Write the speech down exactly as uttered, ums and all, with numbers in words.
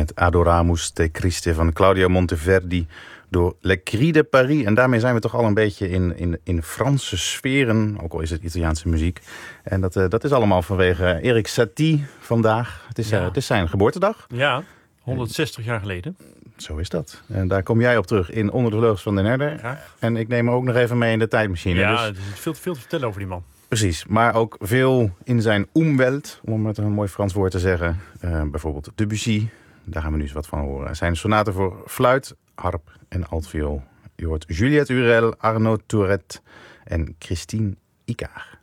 met Adoramus te Christe van Claudio Monteverdi door Le Cri de Paris. En daarmee zijn we toch al een beetje in, in, in Franse sferen, ook al is het Italiaanse muziek. En dat, uh, dat is allemaal vanwege Erik Satie vandaag. Het is, ja. uh, het is zijn geboortedag. Ja, honderdzestig jaar geleden. Zo is dat. En daar kom jij op terug in Onder de Vleugels van den Herder. Graag. En ik neem hem ook nog even mee in de tijdmachine. Ja, dus... er is veel, veel te vertellen over die man. Precies, maar ook veel in zijn Umwelt, om met een mooi Frans woord te zeggen. Uh, bijvoorbeeld Debussy, daar gaan we nu eens wat van horen. Zijn sonaten voor fluit, harp en altviool. Je hoort Juliette Urel, Arnaud Tourette en Christine Icard.